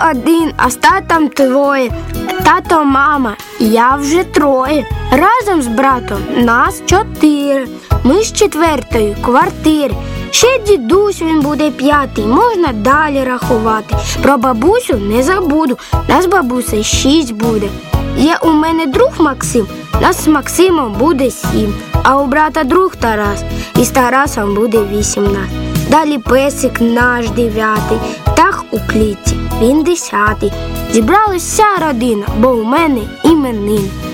один, а з татом троє. Тато, мама, я вже троє. Разом з братом нас 4. Ми з 4-ї квартири. Ще дідусь, він буде 5-й, можна далі рахувати. Про бабусю не забуду, нас бабуся 6 буде. Є у мене друг Максим, нас з Максимом буде 7. А у брата друг Тарас, і з Тарасом буде 18. Далі песик наш 9-й, птах у клітці, він 10-й. Зібралась вся родина, бо у мене іменин.